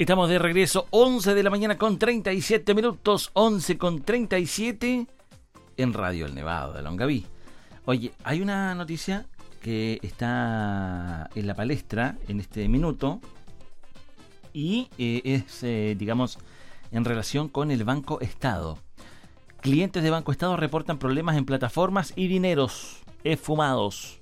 Estamos de regreso, 11 de la mañana con 37 minutos, 11 con 37 en Radio El Nevado de Longaví. Oye, hay una noticia que está en la palestra en este minuto y es, digamos, en relación con el Banco Estado. Clientes de Banco Estado reportan problemas en plataformas y dineros esfumados.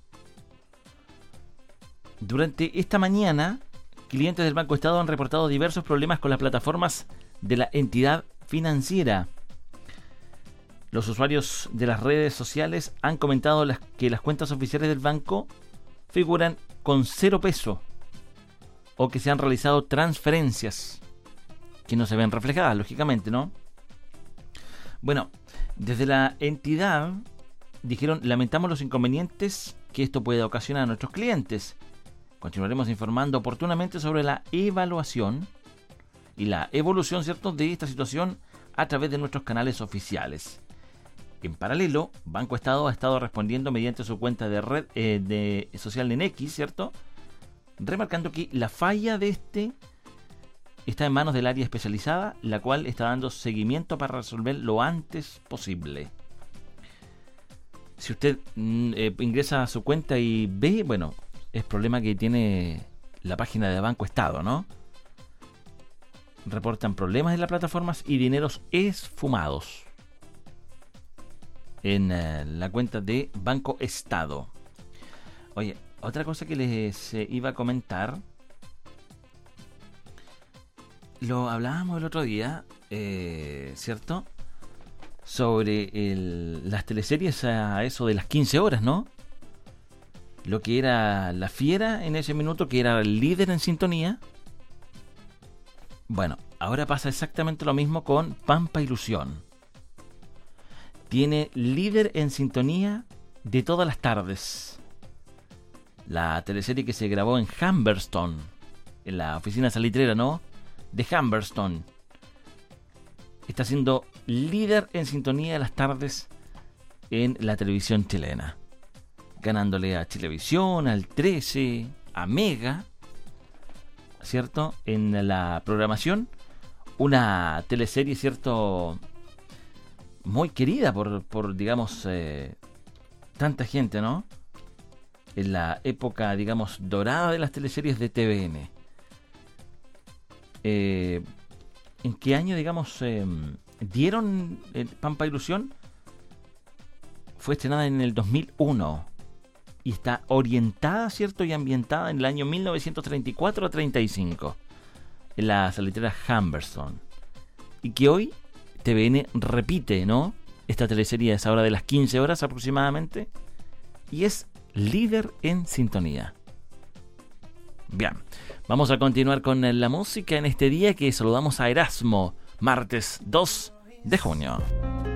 Durante esta mañana, clientes del Banco Estado han reportado diversos problemas con las plataformas de la entidad financiera. Los usuarios de las redes sociales han comentado que las cuentas oficiales del banco figuran con 0 peso o que se han realizado transferencias que no se ven reflejadas, lógicamente, ¿no? Bueno, desde la entidad dijeron: lamentamos los inconvenientes que esto puede ocasionar a nuestros clientes. Continuaremos informando oportunamente sobre la evaluación y la evolución, ¿cierto?, de esta situación a través de nuestros canales oficiales. En paralelo, Banco Estado ha estado respondiendo mediante su cuenta de red de social en X, ¿cierto?, remarcando que la falla de este está en manos del área especializada, la cual está dando seguimiento para resolver lo antes posible. Si usted ingresa a su cuenta y ve, bueno, es problema que tiene la página de Banco Estado, ¿no? Reportan problemas en las plataformas y dineros esfumados en la cuenta de Banco Estado. Oye, otra cosa que les iba a comentar, lo hablábamos el otro día, ¿cierto? Sobre las teleseries a eso de las 15 horas, ¿no? Lo que era La Fiera en ese minuto, que era el líder en sintonía. Bueno, ahora pasa exactamente lo mismo con Pampa Ilusión. Tiene líder en sintonía de todas las tardes. La teleserie que se grabó en Humberstone, en la oficina salitrera, ¿no?, de Humberstone, está siendo líder en sintonía de las tardes en la televisión chilena, ganándole a Chilevisión, al 13, a Mega, ¿cierto?, en la programación. Una teleserie, ¿cierto?, muy querida por digamos, tanta gente, ¿no? En la época, digamos, dorada de las teleseries de TVN. ¿En qué año, digamos, dieron Pampa Ilusión? Fue estrenada en el 2001 y está orientada, ¿cierto?, y ambientada en el año 1934 a 35 en la salitrera Humberstone, y que hoy TVN repite, ¿no?, esta teleserie a esa hora de las 15 horas aproximadamente, y es líder en sintonía. Bien, vamos a continuar con la música en este día que saludamos a Erasmo, martes 2 de junio.